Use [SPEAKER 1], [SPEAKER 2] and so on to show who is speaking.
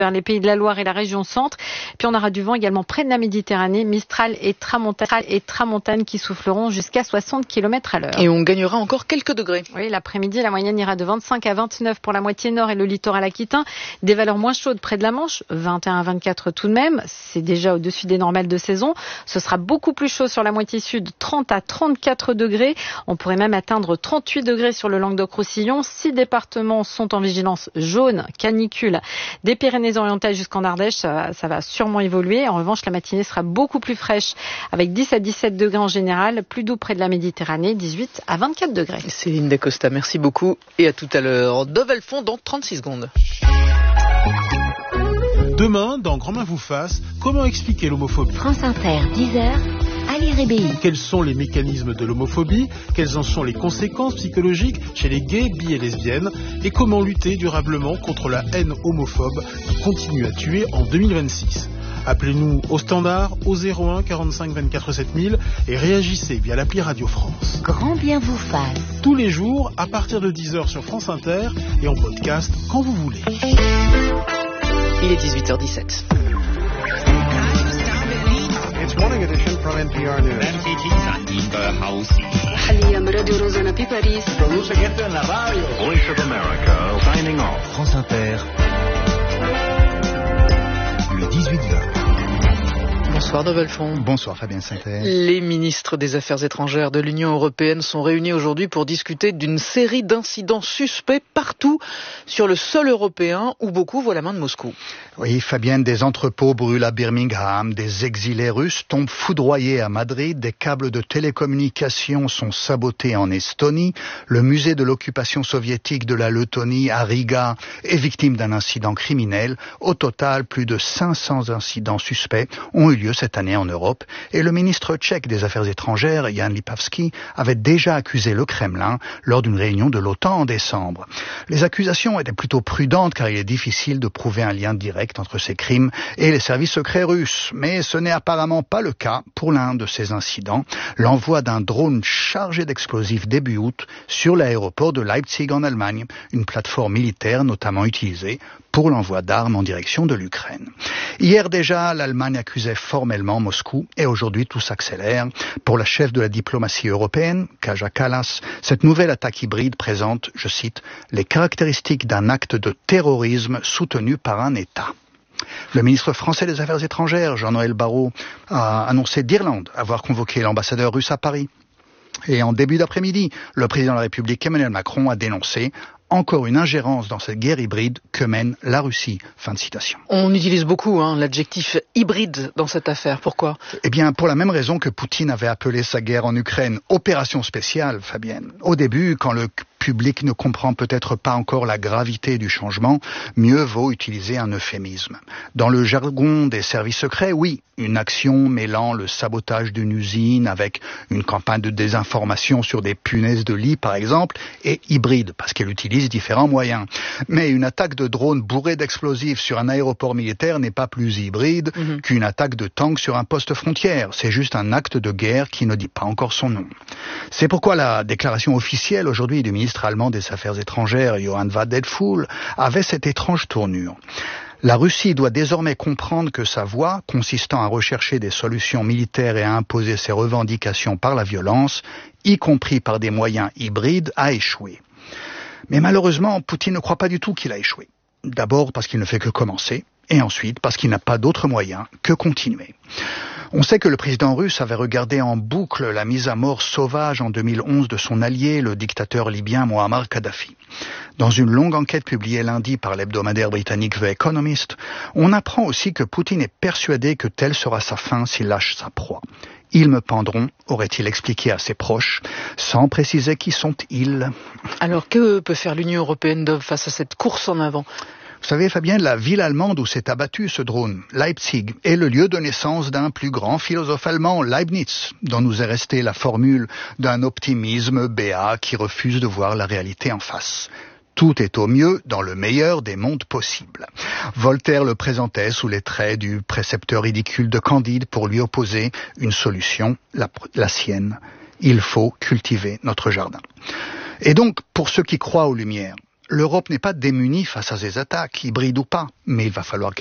[SPEAKER 1] vers les Pays de la Loire et la région centre. Puis on aura du vent également près de la Méditerranée, Mistral et Tramontane qui souffleront jusqu'à 60 km à l'heure.
[SPEAKER 2] Et on gagnera encore quelques degrés.
[SPEAKER 1] Oui, l'après-midi, la moyenne ira de 25 à 29 pour la moitié nord et le littoral aquitain. Des valeurs moins chaudes près de la Manche, 21 à 24 tout de même. C'est déjà au-dessus des normales de saison. Ce sera beaucoup plus chaud sur la moitié sud, 30 à 34 degrés. On pourrait même atteindre 38 degrés sur le Languedoc-Roussillon. 6 départements sont en vigilance jaune, canicule. Des Pyrénées-Orientales jusqu'en Ardèche, ça va sûrement évoluer. En revanche, la matinée sera beaucoup plus fraîche avec 10 à 17 degrés en général, plus doux près de la Méditerranée, 18 à 24 degrés.
[SPEAKER 2] Céline Dacosta, merci beaucoup et à tout à l'heure. Dove Elfond dans 36 secondes.
[SPEAKER 3] Demain, dans Grand Main vous fasse, comment expliquer l'homophobie ?
[SPEAKER 4] France Inter, 10h, Ali Rébéi.
[SPEAKER 3] Quels sont les mécanismes de l'homophobie ? Quelles en sont les conséquences psychologiques chez les gays, bi et lesbiennes ? Et comment lutter durablement contre la haine homophobe qui continue à tuer en 2026 ? Appelez-nous au standard au 01 45 24 7000 et réagissez via l'appli Radio France.
[SPEAKER 4] Grand bien vous fasse.
[SPEAKER 3] Tous les jours, à partir de 10h sur France Inter et en podcast quand vous voulez.
[SPEAKER 2] Il est 18h17.
[SPEAKER 5] It's morning edition from NPR News.
[SPEAKER 6] Voice of America, signing off.
[SPEAKER 5] France Inter. Le 18-20.
[SPEAKER 2] Bonsoir Dove Elfond.
[SPEAKER 7] Bonsoir Fabien Saint-Père.
[SPEAKER 2] Les ministres des Affaires étrangères de l'Union européenne sont réunis aujourd'hui pour discuter d'une série d'incidents suspects partout sur le sol européen où beaucoup voient la main de Moscou.
[SPEAKER 7] Oui, Fabienne, des entrepôts brûlent à Birmingham, des exilés russes tombent foudroyés à Madrid, des câbles de télécommunications sont sabotés en Estonie, le musée de l'occupation soviétique de la Lettonie à Riga est victime d'un incident criminel. Au total, plus de 500 incidents suspects ont eu lieu cette année en Europe et le ministre tchèque des Affaires étrangères, Jan Lipavský, avait déjà accusé le Kremlin lors d'une réunion de l'OTAN en décembre. Les accusations étaient plutôt prudentes car il est difficile de prouver un lien direct entre ces crimes et les services secrets russes. Mais ce n'est apparemment pas le cas pour l'un de ces incidents, l'envoi d'un drone chargé d'explosifs début août sur l'aéroport de Leipzig en Allemagne, une plateforme militaire notamment utilisée pour l'envoi d'armes en direction de l'Ukraine. Hier déjà, l'Allemagne accusait formellement Moscou et aujourd'hui tout s'accélère. Pour la chef de la diplomatie européenne, Kaja Kallas, cette nouvelle attaque hybride présente, je cite, les caractéristiques d'un acte de terrorisme soutenu par un État. Le ministre français des Affaires étrangères, Jean-Noël Barrot, a annoncé d'Irlande avoir convoqué l'ambassadeur russe à Paris. Et en début d'après-midi, le président de la République Emmanuel Macron a dénoncé encore une ingérence dans cette guerre hybride que mène la Russie. Fin de citation.
[SPEAKER 2] On utilise beaucoup l'adjectif hybride dans cette affaire. Pourquoi ?
[SPEAKER 7] Eh bien, pour la même raison que Poutine avait appelé sa guerre en Ukraine opération spéciale, Fabienne. Au début, quand le public ne comprend peut-être pas encore la gravité du changement, mieux vaut utiliser un euphémisme. Dans le jargon des services secrets, oui, une action mêlant le sabotage d'une usine avec une campagne de désinformation sur des punaises de lit, par exemple, est hybride, parce qu'elle utilise différents moyens. Mais une attaque de drone bourrée d'explosifs sur un aéroport militaire n'est pas plus hybride qu'une attaque de tank sur un poste frontière. C'est juste un acte de guerre qui ne dit pas encore son nom. C'est pourquoi la déclaration officielle aujourd'hui du ministre allemand des Affaires étrangères, Johann Wadephul, avait cette étrange tournure. La Russie doit désormais comprendre que sa voie, consistant à rechercher des solutions militaires et à imposer ses revendications par la violence, y compris par des moyens hybrides, a échoué. Mais malheureusement, Poutine ne croit pas du tout qu'il a échoué. D'abord parce qu'il ne fait que commencer, et ensuite parce qu'il n'a pas d'autre moyen que continuer. On sait que le président russe avait regardé en boucle la mise à mort sauvage en 2011 de son allié, le dictateur libyen Muammar Kadhafi. Dans une longue enquête publiée lundi par l'hebdomadaire britannique The Economist, on apprend aussi que Poutine est persuadé que telle sera sa fin s'il lâche sa proie. Ils me pendront, aurait-il expliqué à ses proches, sans préciser qui sont-ils.
[SPEAKER 2] Alors que peut faire l'Union européenne face à cette course en avant ?
[SPEAKER 7] Vous savez, Fabien, la ville allemande où s'est abattu ce drone, Leipzig, est le lieu de naissance d'un plus grand philosophe allemand, Leibniz, dont nous est restée la formule d'un optimisme béat qui refuse de voir la réalité en face. Tout est au mieux dans le meilleur des mondes possibles. Voltaire le présentait sous les traits du précepteur ridicule de Candide pour lui opposer une solution, la sienne. Il faut cultiver notre jardin. Et donc, pour ceux qui croient aux Lumières, l'Europe n'est pas démunie face à ces attaques, hybrides ou pas, mais il va falloir